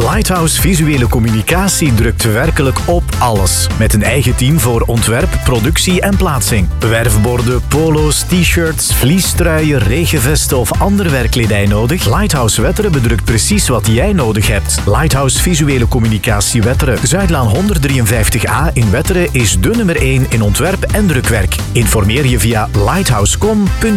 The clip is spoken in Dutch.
Lighthouse Visuele Communicatie drukt werkelijk op alles. Met een eigen team voor ontwerp, productie en plaatsing. Werfborden, polo's, t-shirts, vliestruien, regenvesten of ander werkkledij nodig? Lighthouse Wetteren bedrukt precies wat jij nodig hebt. Lighthouse Visuele Communicatie Wetteren. Zuidlaan 153A in Wetteren is de nummer 1 in ontwerp en drukwerk. Informeer je via lighthousecom.be.